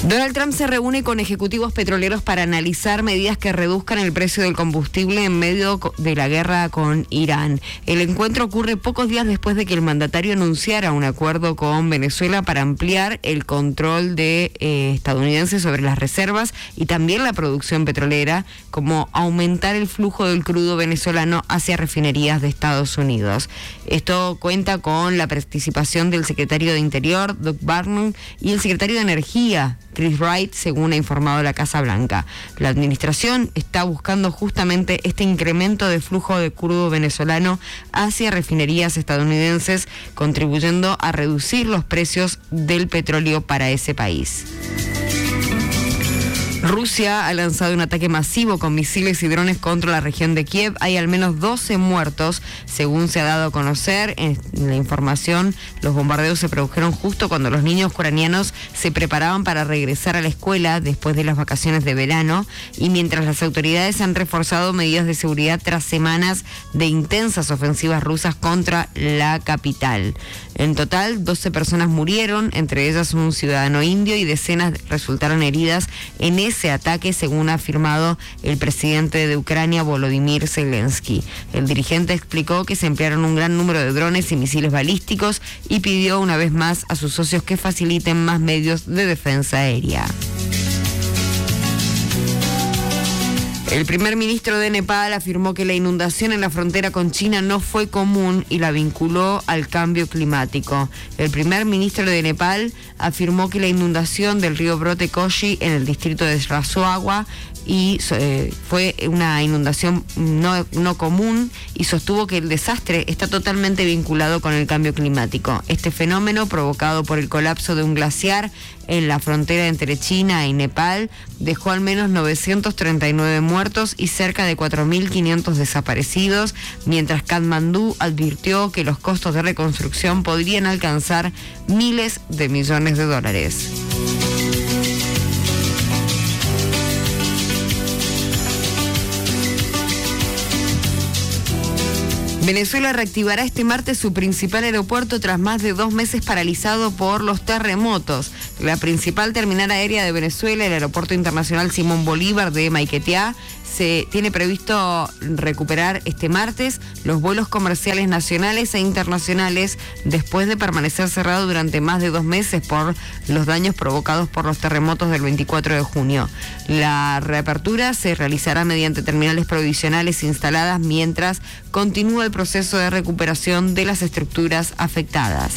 Donald Trump se reúne con ejecutivos petroleros para analizar medidas que reduzcan el precio del combustible en medio de la guerra con Irán. El encuentro ocurre pocos días después de que el mandatario anunciara un acuerdo con Venezuela para ampliar el control de estadounidenses sobre las reservas y también la producción petrolera, como aumentar el flujo del crudo venezolano hacia refinerías de Estados Unidos. Esto cuenta con la participación del secretario de Interior, Doug Barnum, y el secretario de Energía, Chris Wright, según ha informado la Casa Blanca. La administración está buscando justamente este incremento de flujo de crudo venezolano hacia refinerías estadounidenses, contribuyendo a reducir los precios del petróleo para ese país. Rusia ha lanzado un ataque masivo con misiles y drones contra la región de Kiev. Hay al menos 12 muertos, según se ha dado a conocer. En la información, los bombardeos se produjeron justo cuando los niños ucranianos se preparaban para regresar a la escuela después de las vacaciones de verano y mientras las autoridades han reforzado medidas de seguridad tras semanas de intensas ofensivas rusas contra la capital. En total, 12 personas murieron, entre ellas un ciudadano indio, y decenas resultaron heridas en ese ataque, según ha afirmado el presidente de Ucrania, Volodymyr Zelensky. El dirigente explicó que se emplearon un gran número de drones y misiles balísticos y pidió una vez más a sus socios que faciliten más medios de defensa aérea. El primer ministro de Nepal afirmó que la inundación en la frontera con China no fue común y la vinculó al cambio climático. El primer ministro de Nepal afirmó que la inundación del río Brote Koshi en el distrito de Rasuagua fue una inundación no común y sostuvo que el desastre está totalmente vinculado con el cambio climático. Este fenómeno, provocado por el colapso de un glaciar en la frontera entre China y Nepal, dejó al menos 939 muertos y cerca de 4.500 desaparecidos, mientras Katmandú advirtió que los costos de reconstrucción podrían alcanzar miles de millones de dólares. Venezuela reactivará este martes su principal aeropuerto tras más de 2 meses paralizado por los terremotos. La principal terminal aérea de Venezuela, el Aeropuerto Internacional Simón Bolívar de Maiquetía, se tiene previsto recuperar este martes los vuelos comerciales nacionales e internacionales después de permanecer cerrado durante más de 2 meses por los daños provocados por los terremotos del 24 de junio. La reapertura se realizará mediante terminales provisionales instaladas mientras continúa el proceso de recuperación de las estructuras afectadas.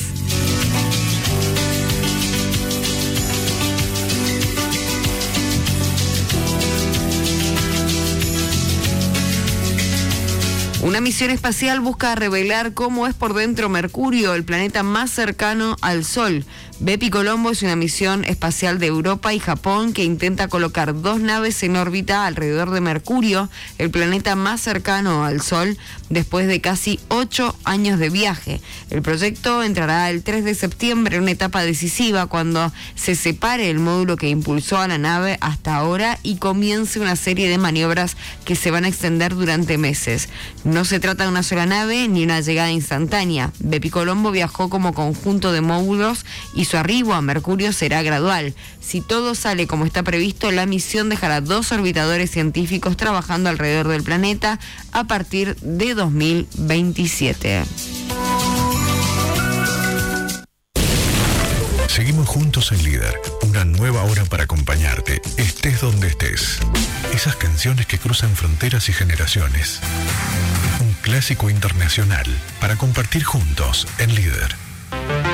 Una misión espacial busca revelar cómo es por dentro Mercurio, el planeta más cercano al Sol. Bepi Colombo es una misión espacial de Europa y Japón que intenta colocar 2 naves en órbita alrededor de Mercurio, el planeta más cercano al Sol, después de casi 8 años de viaje. El proyecto entrará el 3 de septiembre en una etapa decisiva cuando se separe el módulo que impulsó a la nave hasta ahora y comience una serie de maniobras que se van a extender durante meses. No se trata de una sola nave ni una llegada instantánea. Bepi Colombo viajó como conjunto de módulos y su arribo a Mercurio será gradual. Si todo sale como está previsto, la misión dejará 2 orbitadores científicos trabajando alrededor del planeta a partir de 2027. Seguimos juntos en Líder, una nueva hora para acompañarte, estés donde estés. Esas canciones que cruzan fronteras y generaciones. Un clásico internacional para compartir juntos en Líder.